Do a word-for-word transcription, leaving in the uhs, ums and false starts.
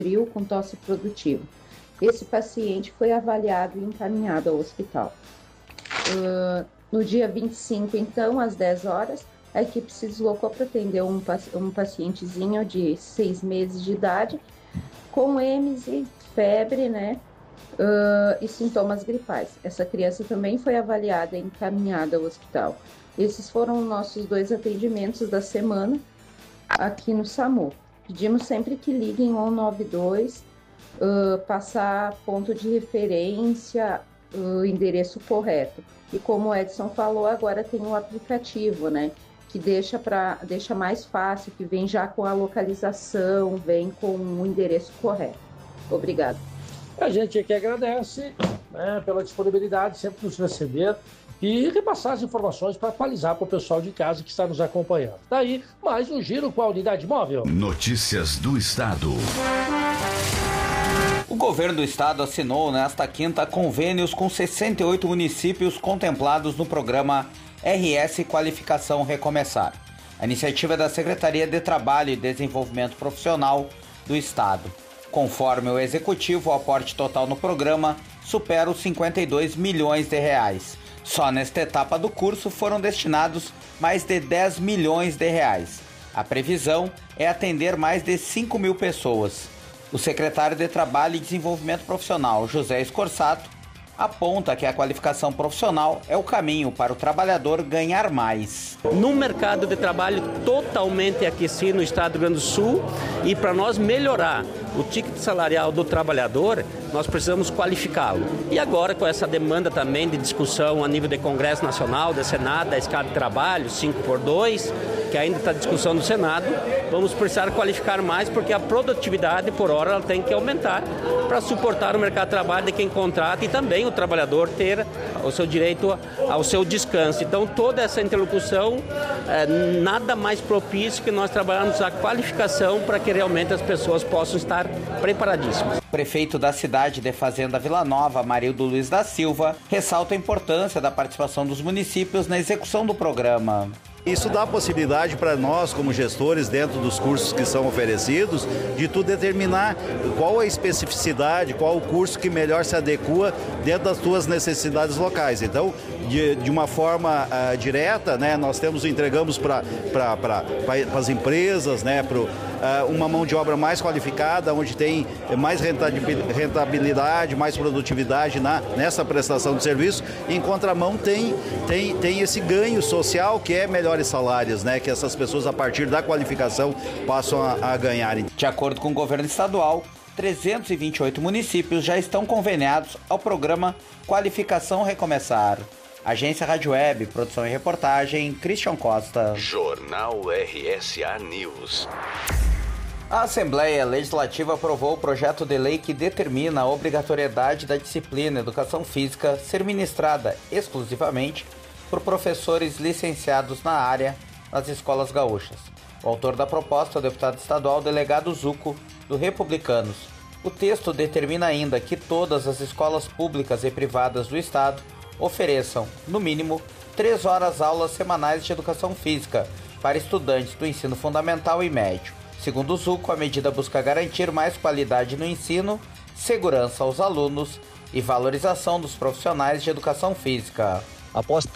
frio com tosse produtiva. Esse paciente foi avaliado e encaminhado ao hospital. Uh, no dia vinte e cinco, então, às dez horas, a equipe se deslocou para atender um, um pacientezinho de seis meses de idade, com êmese, febre, né, uh, e sintomas gripais. Essa criança também foi avaliada e encaminhada ao hospital. Esses foram nossos dois atendimentos da semana aqui no SAMU. Pedimos sempre que liguem ao nove dois, uh, passar ponto de referência, o endereço correto. E como o Edson falou, agora tem um aplicativo, né, que deixa, pra, deixa mais fácil, que vem já com a localização, vem com o endereço correto. Obrigada. A gente aqui agradece, né, pela disponibilidade, sempre nos receber e repassar as informações para atualizar para o pessoal de casa que está nos acompanhando. Daí, mais um giro com a unidade móvel. Notícias do Estado. O governo do estado assinou nesta quinta convênios com sessenta e oito municípios contemplados no programa R S Qualificação Recomeçar. A iniciativa é da Secretaria de Trabalho e Desenvolvimento Profissional do estado. Conforme o executivo, o aporte total no programa supera os cinquenta e dois milhões de reais. Só nesta etapa do curso foram destinados mais de dez milhões de reais. A previsão é atender mais de cinco mil pessoas. O secretário de Trabalho e Desenvolvimento Profissional, José Escorsato, aponta que a qualificação profissional é o caminho para o trabalhador ganhar mais. No mercado de trabalho totalmente aquecido no estado do Rio Grande do Sul, e para nós melhorar o ticket salarial do trabalhador, nós precisamos qualificá-lo. E agora, com essa demanda também de discussão a nível de Congresso Nacional, da Senado, da escala de trabalho, cinco por dois, que ainda está em discussão no Senado, vamos precisar qualificar mais, porque a produtividade por hora ela tem que aumentar para suportar o mercado de trabalho de quem contrata e também o trabalhador ter o seu direito ao seu descanso. Então, toda essa interlocução, é, nada mais propício que nós trabalharmos a qualificação para que realmente as pessoas possam estar preparadíssimas. O prefeito da cidade de Fazenda Vila Nova, Marildo Luiz da Silva, ressalta a importância da participação dos municípios na execução do programa. Isso dá a possibilidade para nós, como gestores, dentro dos cursos que são oferecidos, de tu determinar qual a especificidade, qual o curso que melhor se adequa dentro das tuas necessidades locais. Então, de, de uma forma uh, direta, né, nós temos, entregamos para pra, as empresas, né, pro, uh, uma mão de obra mais qualificada, onde tem mais rentabilidade, mais produtividade na, nessa prestação de serviço. Em contramão, tem, tem, tem esse ganho social que é melhor salários, né, que essas pessoas, a partir da qualificação, passam a, a ganharem. De acordo com o governo estadual, trezentos e vinte e oito municípios já estão conveniados ao programa Qualificação Recomeçar. Agência Rádio Web, produção e reportagem, Christian Costa. Jornal R S A News. A Assembleia Legislativa aprovou o projeto de lei que determina a obrigatoriedade da disciplina Educação Física ser ministrada exclusivamente por professores licenciados na área nas escolas gaúchas. O autor da proposta é o deputado estadual delegado Zuco, do Republicanos. O texto determina ainda que todas as escolas públicas e privadas do estado ofereçam, no mínimo, três horas aulas semanais de educação física para estudantes do ensino fundamental e médio. Segundo o Zuco, a medida busca garantir mais qualidade no ensino, segurança aos alunos e valorização dos profissionais de educação física. Após